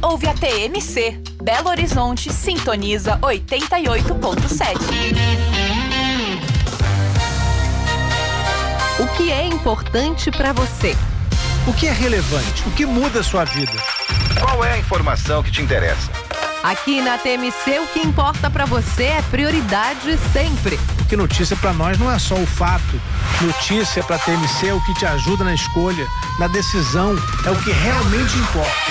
ouve a TMC. Belo Horizonte sintoniza 88.7. O que é importante para você? O que é relevante? O que muda a sua vida? Qual é a informação que te interessa? Aqui na TMC, o que importa para você é prioridade sempre. Porque notícia para nós não é só o fato. Notícia para a TMC é o que te ajuda na escolha, na decisão, é o que realmente importa.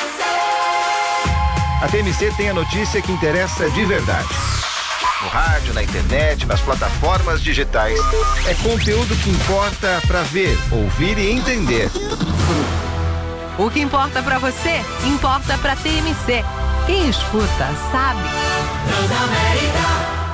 A TMC tem a notícia que interessa de verdade. No rádio, na internet, nas plataformas digitais. É conteúdo que importa para ver, ouvir e entender. O que importa para você, importa para TMC. Quem escuta, sabe. Transamérica,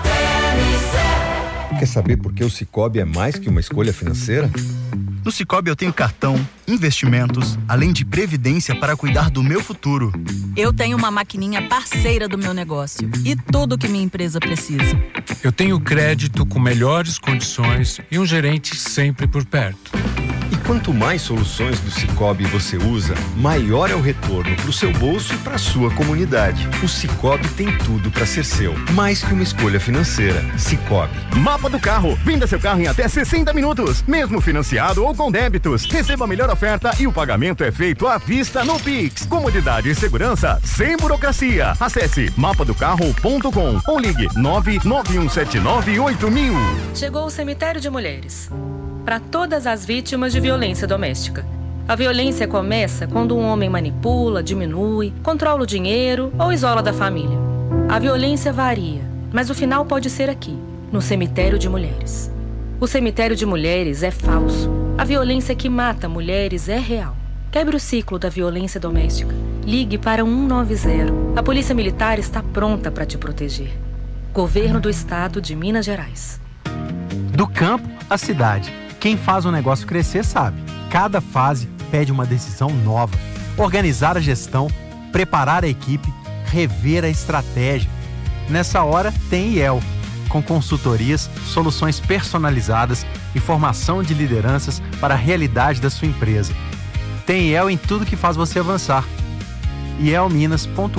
TMC. Quer saber por que o Sicoob é mais que uma escolha financeira? No Sicoob eu tenho cartão, investimentos, além de previdência para cuidar do meu futuro. Eu tenho uma maquininha parceira do meu negócio e tudo que minha empresa precisa. Eu tenho crédito com melhores condições e um gerente sempre por perto. E quanto mais soluções do Sicoob você usa, maior é o retorno para o seu bolso e para a sua comunidade. O Sicoob tem tudo para ser seu, mais que uma escolha financeira. Sicoob. Mapa do carro. Venda seu carro em até 60 minutos, mesmo financiado ou com débitos. Receba a melhor oferta e o pagamento é feito à vista no Pix. Comodidade e segurança sem burocracia. Acesse mapadocarro.com ou ligue 991798000. Chegou o Cemitério de Mulheres. Para todas as vítimas de violência doméstica. A violência começa quando um homem manipula, diminui, controla o dinheiro ou isola da família. A violência varia, mas o final pode ser aqui, no Cemitério de Mulheres. O Cemitério de Mulheres é falso. A violência que mata mulheres é real. Quebre o ciclo da violência doméstica. Ligue para 190. A Polícia Militar está pronta para te proteger. Governo do Estado de Minas Gerais. Do campo à cidade. Quem faz um negócio crescer sabe. Cada fase pede uma decisão nova. Organizar a gestão, preparar a equipe, rever a estratégia. Nessa hora tem IEL, com consultorias, soluções personalizadas e formação de lideranças para a realidade da sua empresa. Tem IEL em tudo que faz você avançar. ielminas.com.br.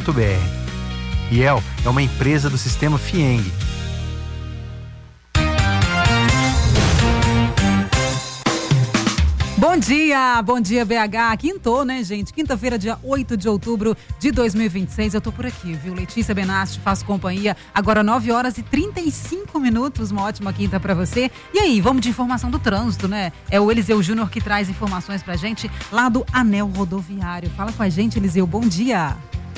IEL é uma empresa do sistema FIENG. Bom dia BH, quintou, né gente? Quinta-feira, dia 8 de outubro de 2026, eu tô por aqui, viu? Letícia Benasti, faço companhia, agora 9 horas e 35 minutos, uma ótima quinta pra você. E aí, vamos de informação do trânsito, né? É o Eliseu Júnior que traz informações pra gente lá do Anel Rodoviário. Fala com a gente, Eliseu, bom dia.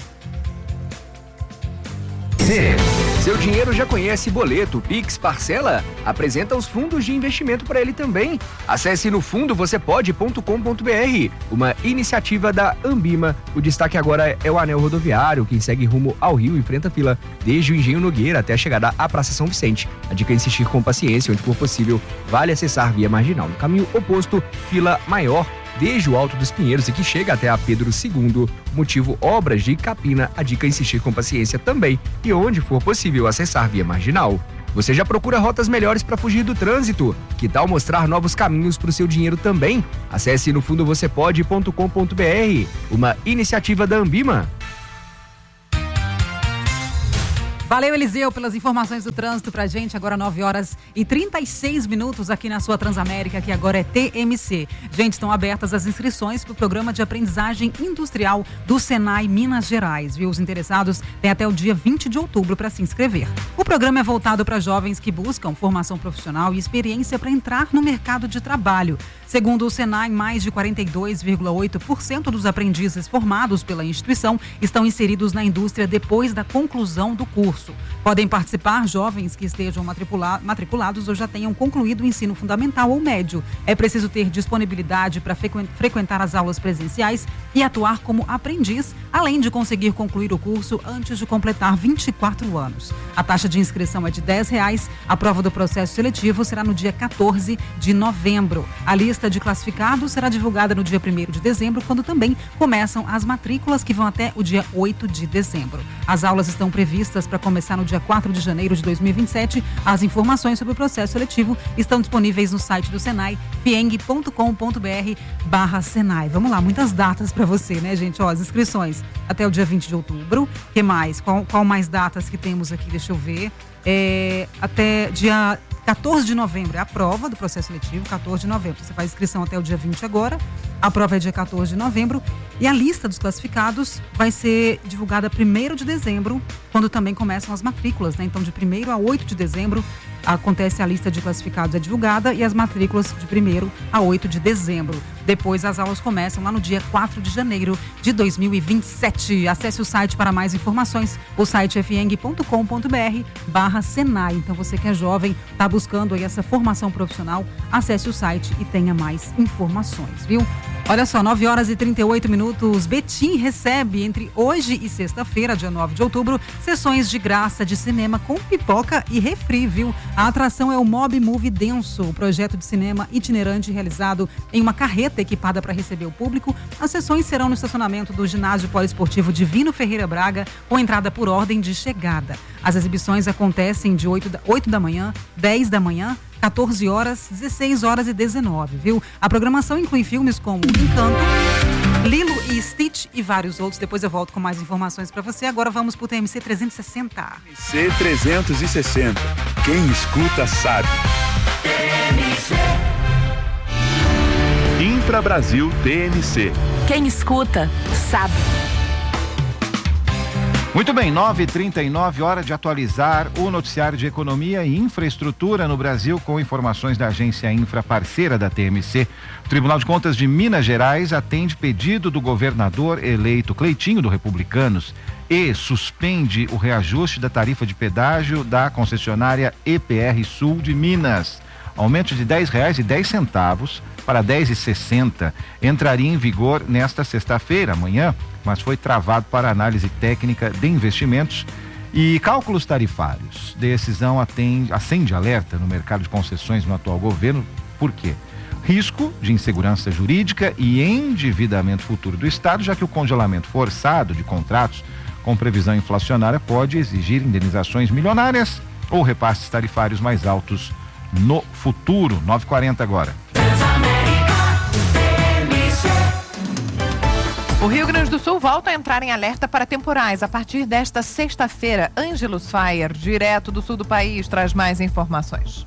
Seu dinheiro já conhece boleto, Pix, parcela? Apresenta os fundos de investimento para ele também. Acesse no fundovocêpode.com.br, uma iniciativa da Ambima. O destaque agora é o Anel Rodoviário, que segue rumo ao Rio e enfrenta fila desde o Engenho Nogueira até a chegada à Praça São Vicente. A dica é insistir com paciência, onde for possível, vale acessar via marginal. No caminho oposto, fila maior desde o Alto dos Pinheiros e que chega até a Pedro II, motivo obras de Capina. A dica é insistir com paciência também e onde for possível acessar via marginal. Você já procura rotas melhores para fugir do trânsito? Que tal mostrar novos caminhos para o seu dinheiro também? Acesse no fundovocêpode.com.br, uma iniciativa da Ambima. Valeu, Eliseu, pelas informações do trânsito pra gente. Agora 9 horas e 36 minutos aqui na sua Transamérica, que agora é TMC. Gente, estão abertas as inscrições para o Programa de Aprendizagem Industrial do Senai Minas Gerais, viu? Os interessados têm até o dia 20 de outubro para se inscrever. O programa é voltado para jovens que buscam formação profissional e experiência para entrar no mercado de trabalho. Segundo o Senai, mais de 42,8% dos aprendizes formados pela instituição estão inseridos na indústria depois da conclusão do curso. Podem participar jovens que estejam matriculados ou já tenham concluído o ensino fundamental ou médio. É preciso ter disponibilidade para frequentar as aulas presenciais e atuar como aprendiz, além de conseguir concluir o curso antes de completar 24 anos. A taxa de inscrição é de R$10. A prova do processo seletivo será no dia 14 de novembro. A lista de classificados será divulgada no dia 1º de dezembro, quando também começam as matrículas, que vão até o dia 8 de dezembro. As aulas estão previstas para começar começar no dia 4 de janeiro de 2027. As informações sobre o processo seletivo estão disponíveis no site do Senai, fieng.com.br/Senai. Vamos lá, muitas datas para você, né, gente? Ó, as inscrições até o dia 20 de outubro. O que mais? Qual mais datas que temos aqui? Deixa eu ver. Até dia 14 de novembro é a prova do processo seletivo, 14 de novembro. Você faz inscrição até o dia 20 agora. A prova é dia 14 de novembro. E a lista dos classificados vai ser divulgada 1º de dezembro, quando também começam as matrículas, né? Então, de 1º a 8 de dezembro, acontece a lista de classificados é divulgada e as matrículas de 1º a 8 de dezembro. Depois, as aulas começam lá no dia 4 de janeiro de 2027. Acesse o site para mais informações. O site é fieng.com.br/Senai. Então, você que é jovem, está buscando aí essa formação profissional, acesse o site e tenha mais informações, viu? Olha só, 9 horas e 38 minutos. Betim recebe entre hoje e sexta-feira, dia 9 de outubro, sessões de graça de cinema com pipoca e refri, viu? A atração é o Mob Movie Denso, o projeto de cinema itinerante realizado em uma carreta equipada para receber o público. As sessões serão no estacionamento do ginásio poliesportivo Divino Ferreira Braga, com entrada por ordem de chegada. As exibições acontecem de 8 da manhã, 10 da manhã, 14 horas, 16 horas e 19, viu? A programação inclui filmes como Encanto, Lilo e Stitch e vários outros. Depois eu volto com mais informações para você. Agora vamos pro TMC 360. TMC 360. Quem escuta sabe. TMC. Infra Brasil TMC. Quem escuta sabe. Muito bem, 9h39, hora de atualizar o noticiário de economia e infraestrutura no Brasil com informações da agência Infra, parceira da TMC. O Tribunal de Contas de Minas Gerais atende pedido do governador eleito Cleitinho, do Republicanos, e suspende o reajuste da tarifa de pedágio da concessionária EPR Sul de Minas. Aumento de R$10,10 para R$10,60 entraria em vigor nesta sexta-feira, amanhã, mas foi travado para análise técnica de investimentos e cálculos tarifários. Decisão acende alerta no mercado de concessões no atual governo. Por quê? Risco de insegurança jurídica e endividamento futuro do Estado, já que o congelamento forçado de contratos com previsão inflacionária pode exigir indenizações milionárias ou repasses tarifários mais altos no futuro. 9h40 agora. O Rio Grande do Sul volta a entrar em alerta para temporais a partir desta sexta-feira. Ângelos Fire, direto do sul do país, traz mais informações.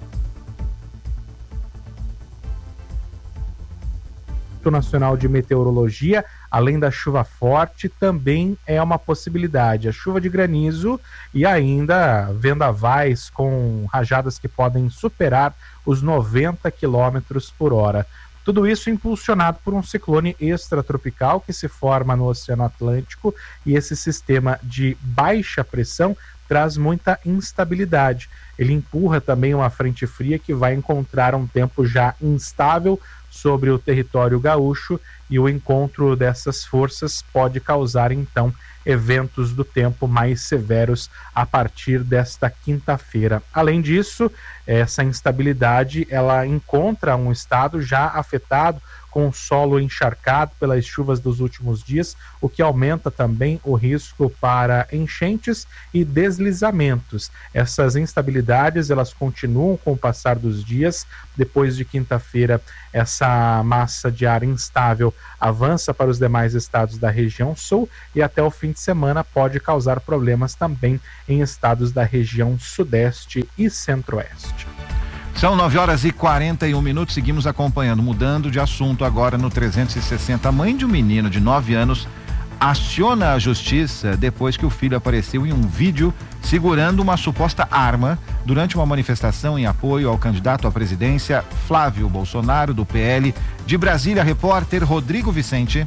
O Nacional de Meteorologia, além da chuva forte, também é uma possibilidade. A chuva de granizo e ainda vendavais com rajadas que podem superar os 90 quilômetros por hora. Tudo isso impulsionado por um ciclone extratropical que se forma no Oceano Atlântico, e esse sistema de baixa pressão traz muita instabilidade. Ele empurra também uma frente fria que vai encontrar um tempo já instável sobre o território gaúcho, e o encontro dessas forças pode causar então eventos do tempo mais severos a partir desta quinta-feira. Além disso, essa instabilidade ela encontra um estado já afetado com o solo encharcado pelas chuvas dos últimos dias, o que aumenta também o risco para enchentes e deslizamentos. Essas instabilidades elas continuam com o passar dos dias. Depois de quinta-feira, essa massa de ar instável avança para os demais estados da região sul e até o fim de semana pode causar problemas também em estados da região sudeste e centro-oeste. São 9h41, seguimos acompanhando. Mudando de assunto agora no 360. A mãe de um menino de 9 anos aciona a justiça depois que o filho apareceu em um vídeo segurando uma suposta arma durante uma manifestação em apoio ao candidato à presidência Flávio Bolsonaro, do PL. De Brasília, repórter Rodrigo Vicente.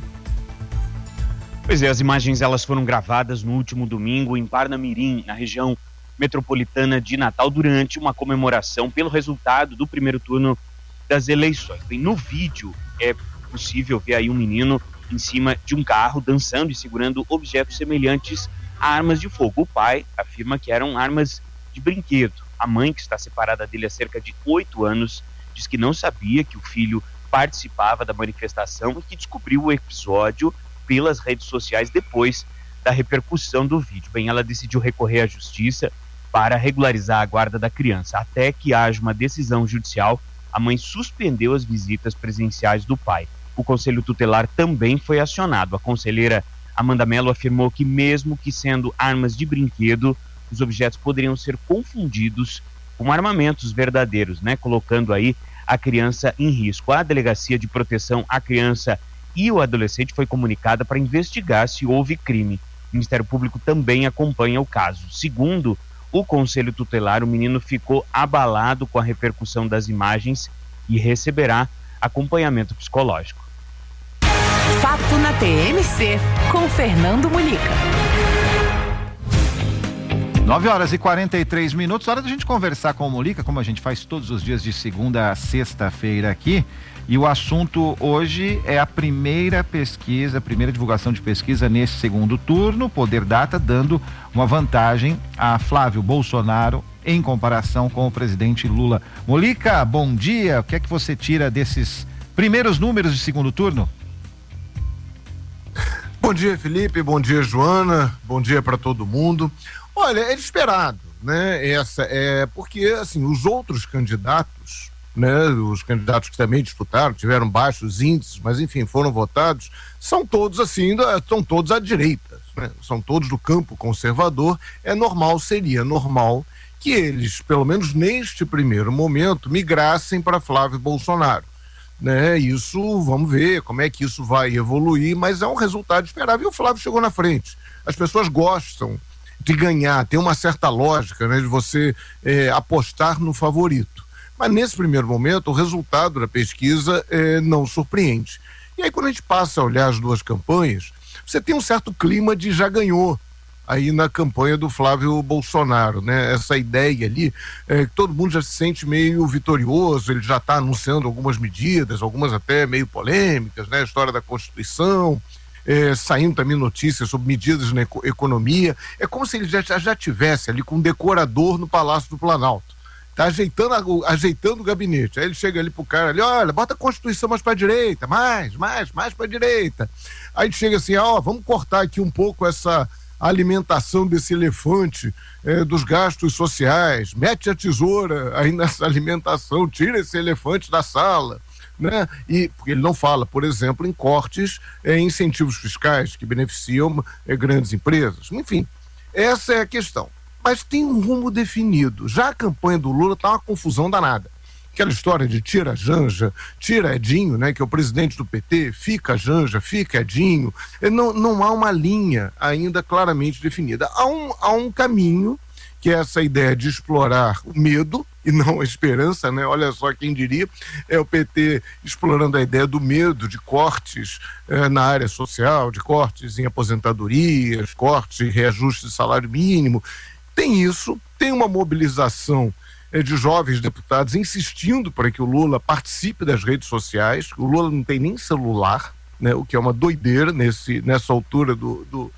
Pois é, as imagens elas foram gravadas no último domingo em Parnamirim, na região metropolitana de Natal, durante uma comemoração pelo resultado do primeiro turno das eleições. Bem, no vídeo é possível ver aí um menino em cima de um carro dançando e segurando objetos semelhantes a armas de fogo. O pai afirma que eram armas de brinquedo. A mãe, que está separada dele há cerca de 8 anos, diz que não sabia que o filho participava da manifestação e que descobriu o episódio pelas redes sociais depois da repercussão do vídeo. Bem, ela decidiu recorrer à justiça para regularizar a guarda da criança. Até que haja uma decisão judicial, a mãe suspendeu as visitas presenciais do pai. O Conselho Tutelar também foi acionado. A conselheira Amanda Mello afirmou que, mesmo que sendo armas de brinquedo, os objetos poderiam ser confundidos com armamentos verdadeiros, né? Colocando aí a criança em risco. A Delegacia de Proteção à Criança e o Adolescente foi comunicada para investigar se houve crime. O Ministério Público também acompanha o caso. Segundo o Conselho Tutelar, o menino ficou abalado com a repercussão das imagens e receberá acompanhamento psicológico. Fato na TMC, com Fernando Mulica. 9h43, hora da gente conversar com o Mulica, como a gente faz todos os dias de segunda a sexta-feira aqui. E o assunto hoje é a primeira pesquisa, a primeira divulgação de pesquisa nesse segundo turno, Poder Data, dando uma vantagem a Flávio Bolsonaro em comparação com o presidente Lula. Mulica, bom dia. O que é que você tira desses primeiros números de segundo turno? Bom dia, Felipe. Bom dia, Joana. Bom dia para todo mundo. Olha, é esperado, né? Porque, assim, os outros candidatos, né? Os candidatos que também disputaram, tiveram baixos índices, mas, enfim, foram votados, são todos, assim, estão todos à direita, né? São todos do campo conservador. Seria normal que eles, pelo menos neste primeiro momento, migrassem para Flávio Bolsonaro. Né? Isso, vamos ver como é que isso vai evoluir, mas é um resultado esperável. E o Flávio chegou na frente. As pessoas gostam de ganhar, tem uma certa lógica, né, de você apostar no favorito. Mas nesse primeiro momento, o resultado da pesquisa não surpreende. E aí, quando a gente passa a olhar as duas campanhas, você tem um certo clima de já ganhou aí na campanha do Flávio Bolsonaro, né? Essa ideia ali, que todo mundo já se sente meio vitorioso, ele já está anunciando algumas medidas, algumas até meio polêmicas, né? A história da Constituição, saindo também notícias sobre medidas na economia. É como se ele já tivesse ali com um decorador no Palácio do Planalto. Tá ajeitando o gabinete. Aí ele chega ali pro cara ali, olha, bota a Constituição mais pra direita, mais pra direita. Aí chega assim, vamos cortar aqui um pouco essa alimentação desse elefante dos gastos sociais, mete a tesoura aí nessa alimentação, tira esse elefante da sala, né? E porque ele não fala, por exemplo, em cortes em incentivos fiscais que beneficiam grandes empresas. Enfim, essa é a questão. Mas tem um rumo definido. Já a campanha do Lula tá uma confusão danada. Aquela história de tira Janja, tira Edinho, né, que é o presidente do PT, fica Janja, fica Edinho. Não há uma linha ainda claramente definida. Há um caminho, que é essa ideia de explorar o medo e não a esperança, né? Olha só quem diria, é o PT explorando a ideia do medo de cortes na área social, de cortes em aposentadorias, cortes em reajuste de salário mínimo. Tem isso, tem uma mobilização de jovens deputados insistindo para que o Lula participe das redes sociais. O Lula não tem nem celular, né, o que é uma doideira nessa altura do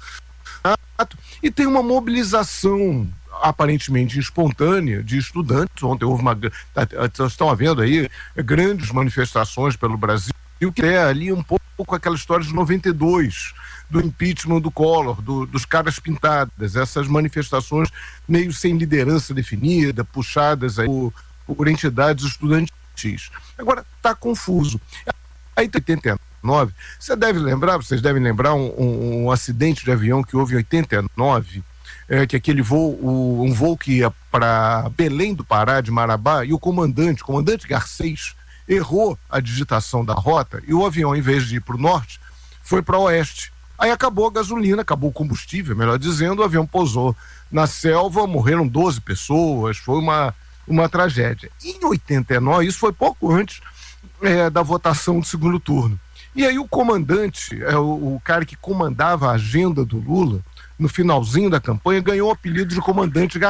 ato. E tem uma mobilização aparentemente espontânea de estudantes. Ontem houve vocês estão vendo aí grandes manifestações pelo Brasil, que é ali um pouco aquela história de 92, do impeachment do Collor, dos caras pintadas, essas manifestações meio sem liderança definida, puxadas aí por entidades estudantis. Agora, está confuso. Aí tem 89, vocês devem lembrar um acidente de avião que houve em 89, que aquele voo, um voo que ia para Belém do Pará, de Marabá, e o comandante Garcês, errou a digitação da rota e o avião, em vez de ir para o norte, foi para o oeste. Aí acabou a gasolina, acabou o combustível, melhor dizendo, o avião pousou na selva, morreram 12 pessoas, foi uma tragédia. Em 89, isso foi pouco antes da votação do segundo turno. E aí o comandante, o cara que comandava a agenda do Lula, no finalzinho da campanha, ganhou o apelido de comandante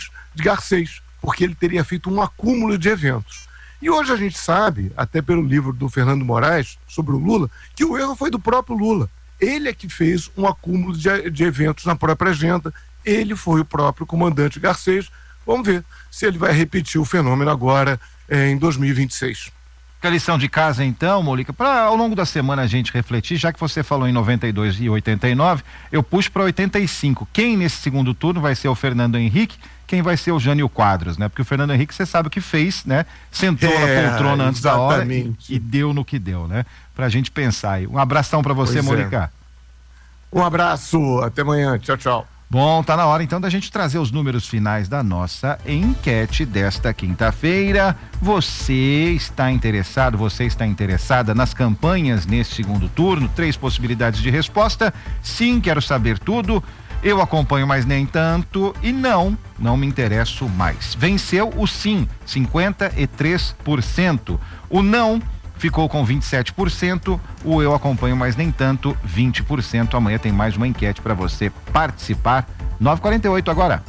Garcês, porque ele teria feito um acúmulo de eventos. E hoje a gente sabe, até pelo livro do Fernando Moraes, sobre o Lula, que o erro foi do próprio Lula. Ele é que fez um acúmulo de eventos na própria agenda, ele foi o próprio comandante Garcês. Vamos ver se ele vai repetir o fenômeno agora em 2026. A lição de casa, então, Mônica, para ao longo da semana a gente refletir, já que você falou em 92 e 89, eu puxo para 85. Quem nesse segundo turno vai ser o Fernando Henrique, quem vai ser o Jânio Quadros, né? Porque o Fernando Henrique, você sabe o que fez, né? Sentou na poltrona antes da hora e deu no que deu, né? Pra gente pensar aí. Um abração para você, Mônica. Um abraço, até amanhã, tchau, tchau. Bom, tá na hora então da gente trazer os números finais da nossa enquete desta quinta-feira. Você está interessada nas campanhas neste segundo turno? 3 possibilidades de resposta. Sim, quero saber tudo. Eu acompanho, mas nem tanto. E não me interesso mais. Venceu o sim, 53%. O não ficou com 27%, o eu acompanho, mas nem tanto, 20%. Amanhã tem mais uma enquete para você participar. 9h48 agora.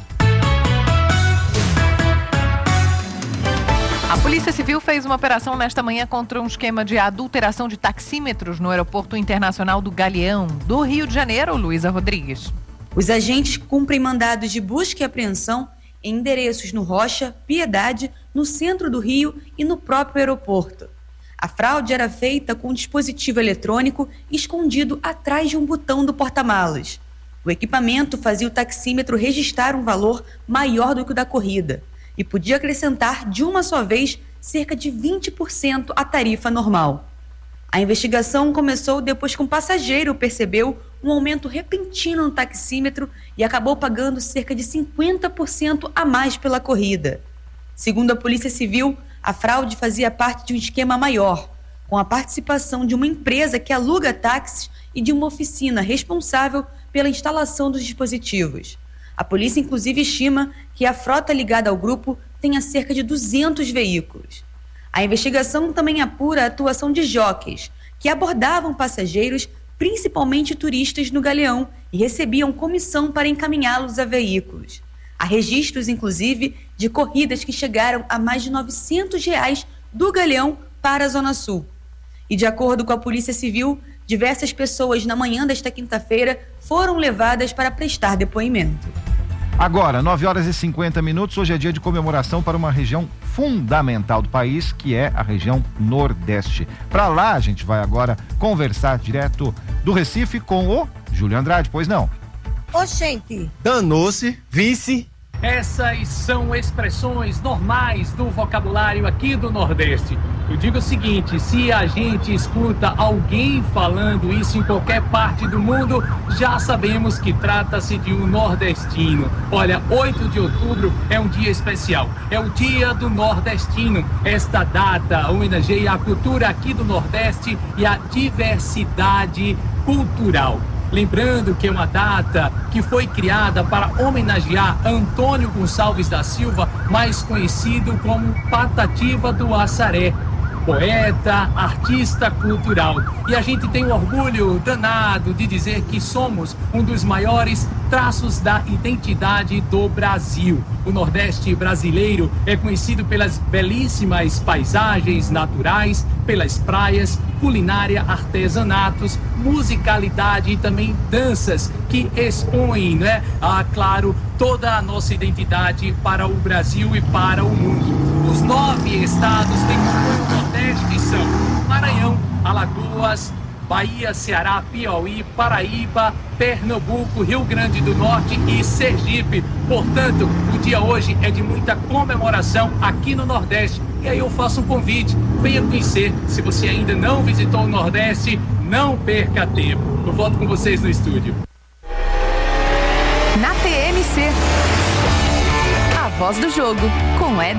A Polícia Civil fez uma operação nesta manhã contra um esquema de adulteração de taxímetros no Aeroporto Internacional do Galeão, do Rio de Janeiro. Luísa Rodrigues. Os agentes cumprem mandados de busca e apreensão em endereços no Rocha, Piedade, no centro do Rio e no próprio aeroporto. A fraude era feita com um dispositivo eletrônico escondido atrás de um botão do porta-malas. O equipamento fazia o taxímetro registrar um valor maior do que o da corrida e podia acrescentar de uma só vez cerca de 20% à tarifa normal. A investigação começou depois que um passageiro percebeu um aumento repentino no taxímetro e acabou pagando cerca de 50% a mais pela corrida. Segundo a Polícia Civil, a fraude fazia parte de um esquema maior, com a participação de uma empresa que aluga táxis e de uma oficina responsável pela instalação dos dispositivos. A polícia, inclusive, estima que a frota ligada ao grupo tenha cerca de 200 veículos. A investigação também apura a atuação de jockeys, que abordavam passageiros, principalmente turistas, no Galeão e recebiam comissão para encaminhá-los a veículos. Há registros, inclusive, de corridas que chegaram a mais de R$900 do Galeão para a Zona Sul. E de acordo com a Polícia Civil, diversas pessoas na manhã desta quinta-feira foram levadas para prestar depoimento. Agora, 9h50, hoje é dia de comemoração para uma região fundamental do país, que é a região Nordeste. Para lá, a gente vai agora conversar direto do Recife com o Júlio Andrade, pois não? Oxente! Danou-se, vice. Essas são expressões normais do vocabulário aqui do Nordeste. Eu digo o seguinte, se a gente escuta alguém falando isso em qualquer parte do mundo, já sabemos que trata-se de um nordestino. Olha, 8 de outubro é um dia especial, é o Dia do Nordestino. Esta data homenageia a cultura aqui do Nordeste e a diversidade cultural. Lembrando que é uma data que foi criada para homenagear Antônio Gonçalves da Silva, mais conhecido como Patativa do Assaré, poeta, artista cultural. E a gente tem um orgulho danado de dizer que somos um dos maiores traços da identidade do Brasil. O Nordeste brasileiro é conhecido pelas belíssimas paisagens naturais, pelas praias, culinária, artesanatos, musicalidade e também danças que expõem, claro, toda a nossa identidade para o Brasil e para o mundo. Os 9 estados têm o Nordeste são Maranhão, Alagoas, Bahia, Ceará, Piauí, Paraíba, Pernambuco, Rio Grande do Norte e Sergipe. Portanto, o dia hoje é de muita comemoração aqui no Nordeste. E aí eu faço um convite, venha conhecer. Se você ainda não visitou o Nordeste, não perca tempo. Eu volto com vocês no estúdio. Na TMC, a voz do jogo com Éder